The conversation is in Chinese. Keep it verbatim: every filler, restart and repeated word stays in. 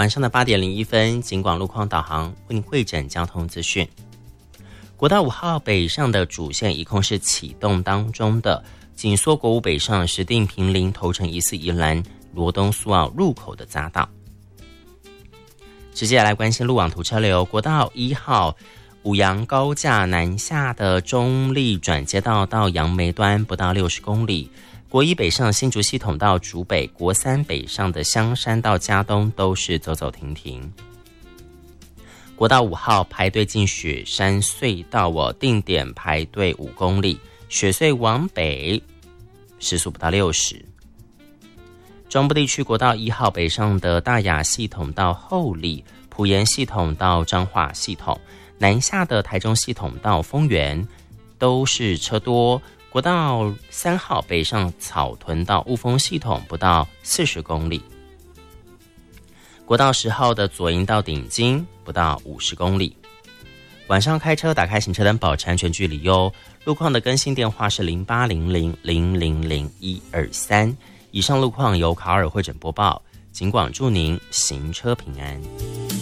晚上的八点零一分，警广路况导航为您汇整交通资讯。国道五号北上的主线一控是启动当中的，紧缩国五北上石碇坪林头城一四宜兰罗东苏澳入口的匝道。直接来关心路网图车流，国道一号五杨高架南下的中立转接道到杨梅端不到六十公里，国一北上新竹系统到竹北，国三北上的香山到嘉东都是走走停停。国道五号排队进雪山隧道哦，定点排队五公里，雪隧往北时速不到六十。中部地区国道一号北上的大雅系统到后里，埔盐系统到彰化系统，南下的台中系统到丰原都是车多。国道三号北上草屯到雾峰系统不到四十公里。国道十号的左营到顶金不到五十公里。晚上开车打开行车灯保持安全距离哟。路况的更新电话是零八零零零零零一二三。以上路况由卡尔汇整播报，警广祝您行车平安。